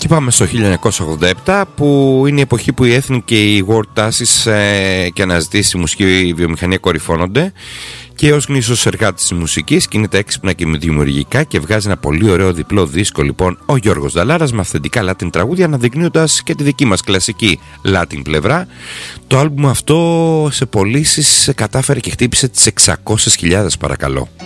Και πάμε στο 1987, που είναι η εποχή που η έθνη και οι world τάσεις και αναζητήσεις στη μουσική βιομηχανία κορυφώνονται, και ως γνήσιος εργάτης της μουσικής κινείται έξυπνα και δημιουργικά και βγάζει ένα πολύ ωραίο διπλό δίσκο, λοιπόν, ο Γιώργος Νταλάρας, με αυθεντικά Latin τραγούδια, αναδεικνύοντας και τη δική μας κλασική Latin πλευρά. Το άλμπουμ αυτό σε πωλήσεις κατάφερε και χτύπησε τις 600.000, παρακαλώ.